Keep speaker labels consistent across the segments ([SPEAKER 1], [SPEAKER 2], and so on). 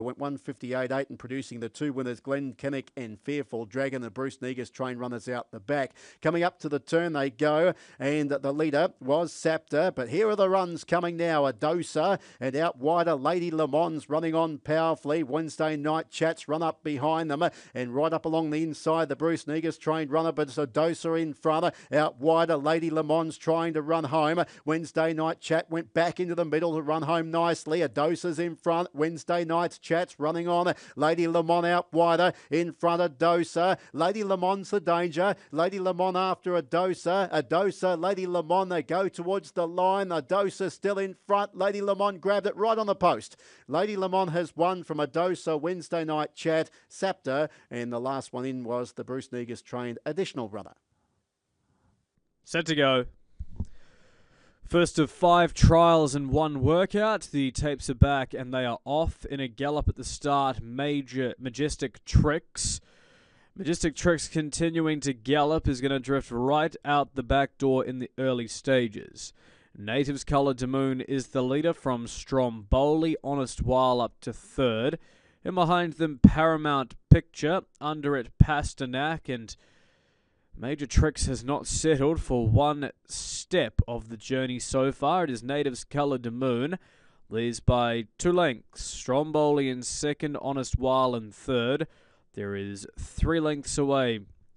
[SPEAKER 1] Went 158.8 and producing the two winners, Glenn Kennick and Fearful Dragon. The Bruce Negus train runners out the back. Coming up to the turn they go, and the leader was Sapter. But here are the runs coming now. Adosa and out wider, Lady Le Mans running on powerfully. Wednesday Night Chats run up behind them, and right up along the inside, the Bruce Negus trained runner, but it's Adosa in front. Out wider, Lady Le Mans trying to run home. Wednesday Night Chat went back into the middle to run home nicely. Adosa's in front. Wednesday Night's Chats running on. Lady Le Mans out wider in front of Adosa. Lady Le Mans the danger. Lady Le Mans after Adosa. Adosa, Lady Le Mans, they go towards the line. Adosa still in front. Lady Le Mans grabbed it right on the post. Lady Le Mans has won from Adosa, Wednesday Night Chat, Sapter, and the last one in was the Bruce Negus trained additional runner.
[SPEAKER 2] Set to go. First of 5 trials and 1 workout. The tapes are back and they are off. In a gallop at the start, Majestic Tricks. Majestic Tricks continuing to gallop is going to drift right out the back door in the early stages. Natives Colour de Moon is the leader from Stromboli, Honest While up to 3rd. And behind them, Paramount Picture, under it Pasternak, and Major Tricks has not settled for one step of the journey so far. It is Natives Colour de Moon. Leads by 2 lengths. Stromboli in 2nd, Honest While in 3rd. There is 3 lengths away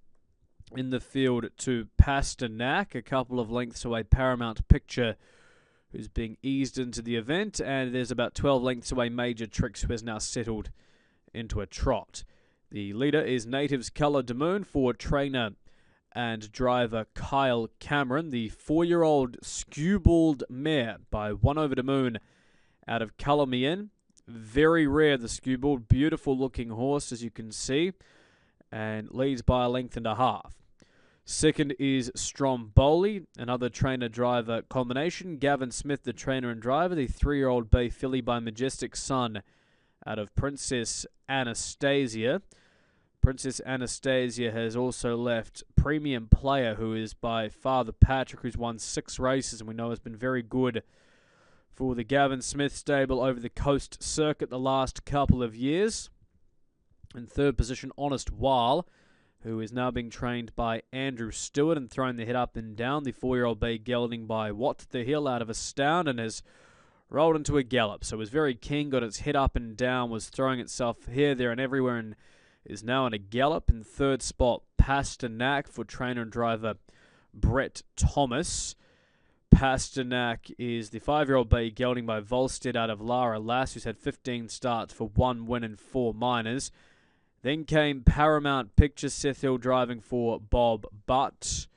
[SPEAKER 2] in the field to Pasternak. A couple of lengths away, Paramount Picture, who's being eased into the event. And there's about 12 lengths away, Major Tricks, who has now settled into a trot. The leader is Natives Colour de Moon for trainer and driver Kyle Cameron. The 4-year-old skewbald mare by One Over the Moon out of Colour Me In. Very rare, the skewbald. Beautiful looking horse, as you can see, and leads by 1.5 lengths. Second is Stromboli, another trainer-driver combination. Gavin Smith, the trainer and driver. The 3-year-old bay filly by Majestic Sun out of Princess Anastasia. Princess Anastasia has also left Premium Player, who is by Father Patrick, who's won 6 races and we know has been very good for the Gavin Smith stable over the coast circuit the last couple of years. In 3rd position, Honest While, who is now being trained by Andrew Stewart and throwing the head up and down. The 4-year-old bay gelding by What the Hill out of Astound and has rolled into a gallop. So it was very keen, got its head up and down, was throwing itself here, there and everywhere, and is now in a gallop. In 3rd spot, Pasternak for trainer and driver Brett Thomas. Pasternak is the 5-year-old bay gelding by Volstead out of Lara Lass, who's had 15 starts for 1 win and 4 minors. Then came Paramount Picture, Seth Hill driving for Bob Butt.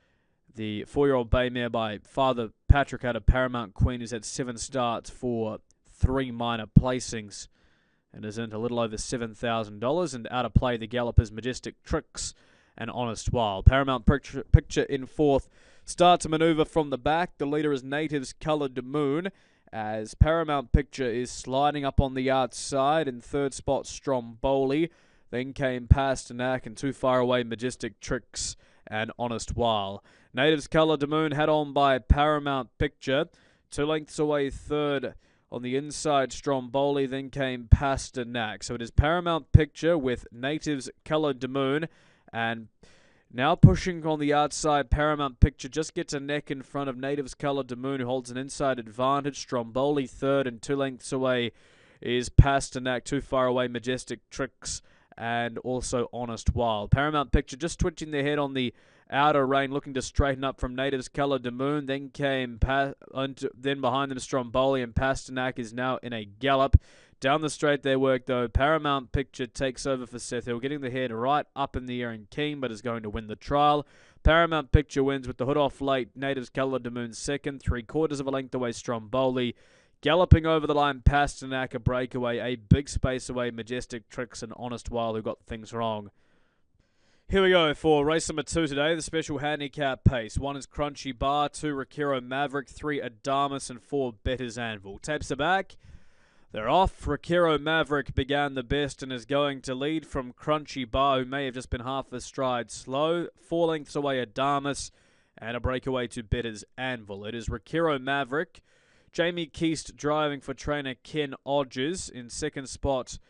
[SPEAKER 2] The 4-year-old bay mare by Father Patrick out of Paramount Queen, who's had 7 starts for 3 minor placings and is earned a little over $7,000. And out of play, the gallopers Majestic Tricks and Honest While. Paramount Picture in 4th. Starts a manoeuvre from the back. The leader is Natives Colour de Moon, as Paramount Picture is sliding up on the outside. In 3rd spot, Stromboli. Then came Pasternak, and too far away, Majestic Tricks and Honest While. Natives Colour de Moon had on by Paramount Picture. 2 lengths away, 3rd. On the inside, Stromboli, then came Pasternak. So it is Paramount Picture with Natives Colour de Moon. And now pushing on the outside, Paramount Picture just gets a neck in front of Natives Colour de Moon, who holds an inside advantage. Stromboli 3rd, and 2 lengths away is Pasternak. Too far away, Majestic Tricks and also Honest While. Paramount Picture just twitching their head on the outer rein, looking to straighten up from Natives Colour de Moon. Then came then behind them Stromboli, and Pasternak is now in a gallop. Down the straight they work though. Paramount Picture takes over for Seth Hill, getting the head right up in the air and keen, but is going to win the trial. Paramount Picture wins with the hood off late. Natives Colour de Moon 2nd, 3/4 of a length away Stromboli. Galloping over the line, Pasternak a breakaway, a big space away, Majestic Tricks and Honest While, who got things wrong. Here we go for race number 2 today, the special handicap pace. 1 is Crunchy Bar, 2 Rakiro Maverick, 3 Adamus, and 4 Better's Anvil. Tapes are back. They're off. Rakiro Maverick began the best and is going to lead from Crunchy Bar, who may have just been half a stride slow. 4 lengths away, Adamus, and a breakaway to Better's Anvil. It is Rakiro Maverick Jamie Keast driving for trainer Ken Odgers. In second spot,